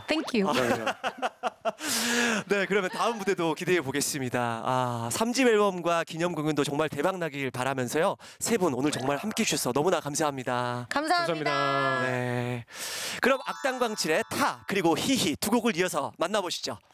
Thank you. 네, 그러면 다음 무대도 기대해 보겠습니다. 3집 앨범과 기념 공연도 정말 대박 나길 바라면서요. 세 분 오늘 정말 함께 해주셔서 너무나 감사합니다. 감사합니다. 네. 그럼 악당광칠의 타 그리고 히히 두 곡을 이어서 만나보시죠.